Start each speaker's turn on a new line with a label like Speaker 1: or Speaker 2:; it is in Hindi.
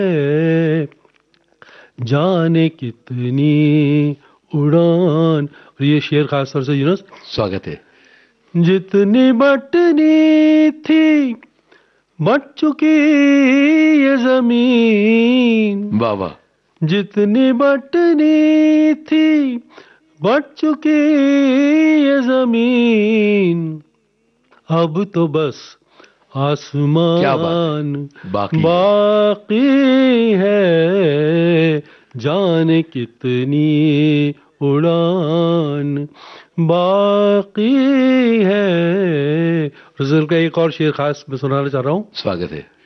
Speaker 1: जाने कितनी उड़ान। और ये शेर खास तौर से यूनुस,
Speaker 2: स्वागत है।
Speaker 1: जितनी बटनी थी बट चुकी ये जमीन,
Speaker 2: वाह वाह।
Speaker 1: जितनी बटनी थी बट चुकी ये जमीन, अब तो बस आसमान बाकी है। जाने कितनी उड़ान बाकी है। रसूल का एक और शेर खास मैं सुनाना चाह रहा हूँ।
Speaker 2: स्वागत है।